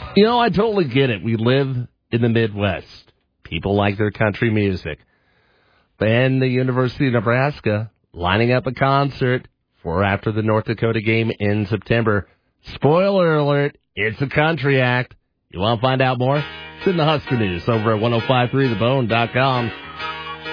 I totally get it. We live in the Midwest. People like their country music. And the University of Nebraska lining up a concert for after the North Dakota game in September. Spoiler alert, it's a country act. You want to find out more? It's in the Husker News over at 1053thebone.com.